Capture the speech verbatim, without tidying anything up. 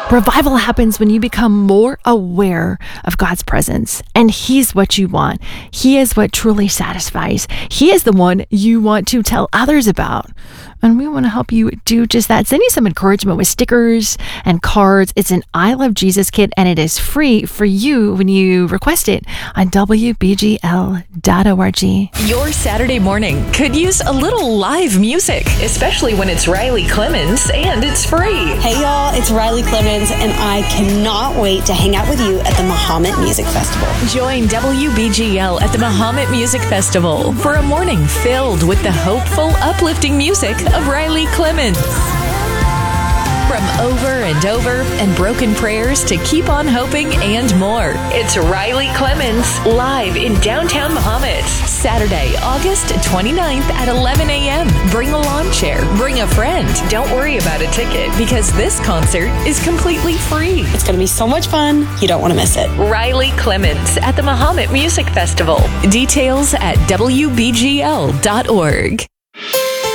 Revival happens when you become more aware of God's presence, and He's what you want. He is what truly satisfies. He is the one you want to tell others about. And we want to help you do just that. Send you some encouragement with stickers and cards. It's an I Love Jesus kit, and it is free for you when you request it on W B G L dot org. Your Saturday morning could use a little live music, especially when it's Riley Clemmons and it's free. Hey y'all, it's Riley Clemmons, and I cannot wait to hang out with you at the Mahomet Music Festival. Join W B G L at the Mahomet Music Festival for a morning filled with the hopeful, uplifting music of Riley Clemmons. From Over and Over and Broken Prayers to Keep on Hoping and more. It's Riley Clemmons live in downtown Mahomet. Saturday, August twenty-ninth at eleven a.m. Bring a lawn chair. Bring a friend. Don't worry about a ticket because this concert is completely free. It's going to be so much fun. You don't want to miss it. Riley Clemmons at the Mahomet Music Festival. Details at W B G L dot org.